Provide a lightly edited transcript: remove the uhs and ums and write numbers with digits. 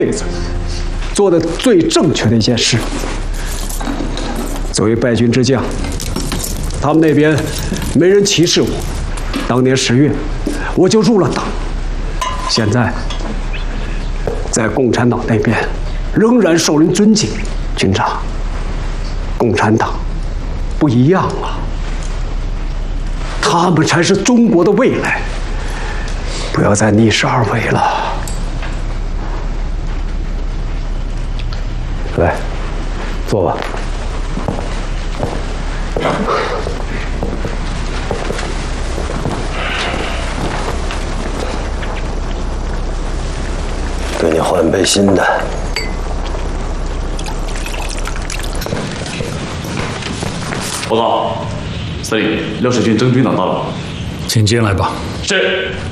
辈子做的最正确的一件事。作为败军之将，他们那边没人歧视我。当年10月，我就入了党。现在，在共产党那边，仍然受人尊敬。军长，共产党不一样了，他们才是中国的未来。不要再逆势而为了。来，坐吧。 给你换杯新的。 报告，司令，廖世军征兵党到了， 请进来吧。 是。